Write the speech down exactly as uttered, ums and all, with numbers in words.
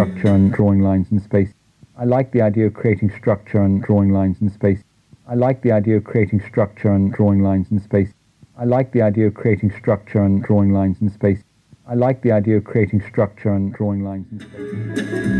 structure and drawing lines in space. I like the idea of creating structure and drawing lines in space. I like the idea of creating structure and drawing lines in space. I like the idea of creating structure and drawing lines in space. I like the idea of creating structure and drawing lines in space.